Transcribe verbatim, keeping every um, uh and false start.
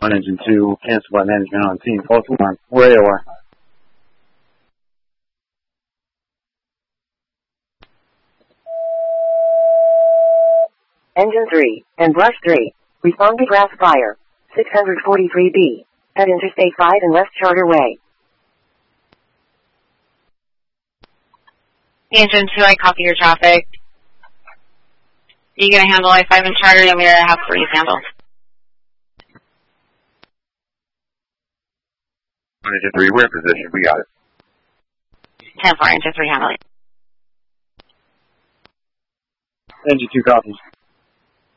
one, engine two, cancel by management on scene. False alarm. We're A O R. Engine three, and Brush three, respond to grass fire, six forty-three B, at Interstate five and West Charter Way. Engine two, I copy your traffic. Are you going to handle I five and Charter? You want me to have Breeze handle? Engine three, we're in position. We got it. ten four, Engine three handling. Engine two copies.